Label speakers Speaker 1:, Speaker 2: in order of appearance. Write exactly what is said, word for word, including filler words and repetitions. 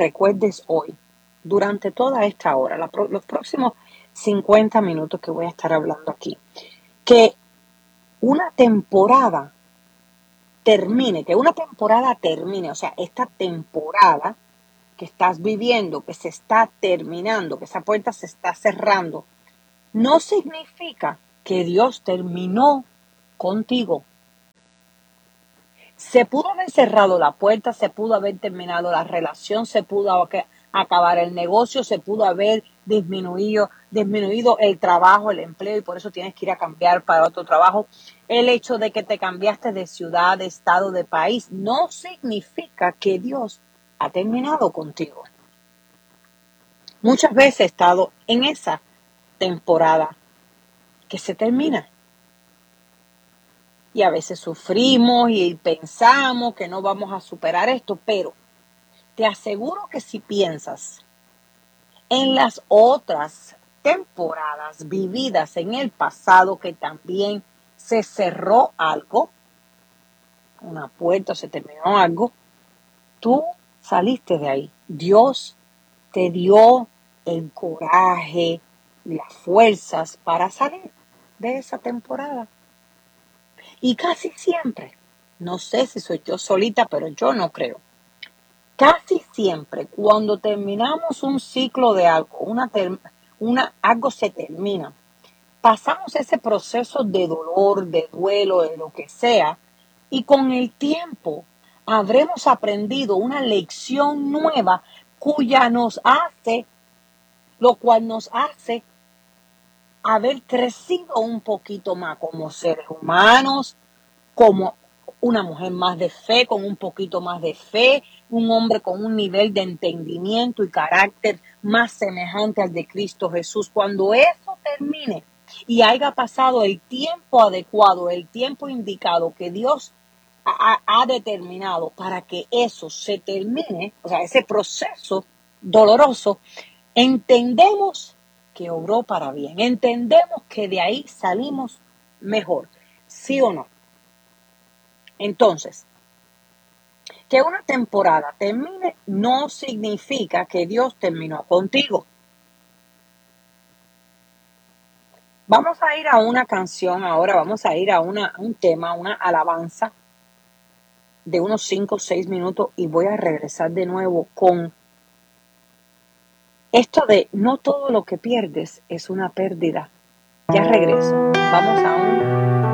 Speaker 1: recuerdes hoy, durante toda esta hora, la pro- los próximos cincuenta minutos que voy a estar hablando aquí, que una temporada termine, que una temporada termine, o sea, esta temporada que estás viviendo, que se está terminando, que esa puerta se está cerrando, no significa que Dios terminó contigo. Se pudo haber cerrado la puerta, se pudo haber terminado la relación, se pudo ac- acabar el negocio, se pudo haber disminuido, disminuido el trabajo, el empleo, y por eso tienes que ir a cambiar para otro trabajo. El hecho de que te cambiaste de ciudad, de estado, de país, no significa que Dios ha terminado contigo. Muchas veces he estado en esa temporada que se termina. Y a veces sufrimos y pensamos que no vamos a superar esto, pero te aseguro que si piensas en las otras temporadas vividas en el pasado que también se cerró algo, una puerta, se terminó algo, tú saliste de ahí. Dios te dio el coraje y las fuerzas para salir de esa temporada. Y casi siempre, no sé si soy yo solita, pero yo no creo. Casi siempre, cuando terminamos un ciclo de algo, una, ter- una algo se termina, pasamos ese proceso de dolor, de duelo, de lo que sea, y con el tiempo habremos aprendido una lección nueva cuya nos hace, lo cual nos hace haber crecido un poquito más como seres humanos, como una mujer más de fe, con un poquito más de fe, un hombre con un nivel de entendimiento y carácter más semejante al de Cristo Jesús. Cuando eso termine y haya pasado el tiempo adecuado, el tiempo indicado que Dios ha, ha determinado para que eso se termine, o sea, ese proceso doloroso, entendemos que obró para bien, entendemos que de ahí salimos mejor, ¿sí o no? Entonces, que una temporada termine no significa que Dios terminó contigo. Vamos a ir a una canción ahora, vamos a ir a, una, a un tema, una alabanza de unos cinco o seis minutos y voy a regresar de nuevo con esto de no todo lo que pierdes es una pérdida. Ya regreso. Vamos a